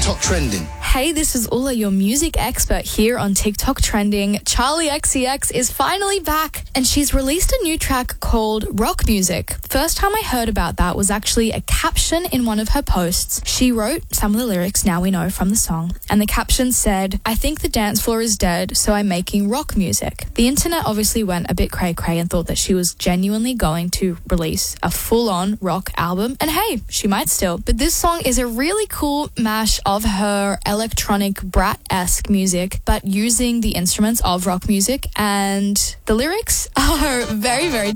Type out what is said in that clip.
TikTok Trending. Hey, this is Ula, your music expert here on TikTok Trending. Charlie XCX is finally back and she's released a new track called Rock Music. First time I heard about that was actually a caption in one of her posts. She wrote some of the lyrics now we know from the song, and the caption said, "I think the dance floor is dead, so I'm making rock music." The internet obviously went a bit cray-cray and thought that she was genuinely going to release a full-on rock album, and hey, she might still. But this song is a really cool mash of her electronic brat-esque music, but using the instruments of rock music, and the lyrics are very, very